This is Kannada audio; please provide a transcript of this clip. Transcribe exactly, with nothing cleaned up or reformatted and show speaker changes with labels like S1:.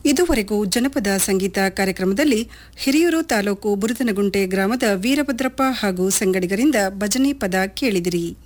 S1: ಇದುವರೆಗೂ ಜನಪದ ಸಂಗೀತ ಕಾರ್ಯಕ್ರಮದಲ್ಲಿ ಹಿರಿಯೂರು ತಾಲೂಕು ಬುರುದನಗುಂಟೆ ಗ್ರಾಮದ ವೀರಭದ್ರಪ್ಪ ಹಾಗೂ ಸಂಗಡಿಗರಿಂದ ಭಜನೆ ಪದ ಕೇಳಿದಿರಿ.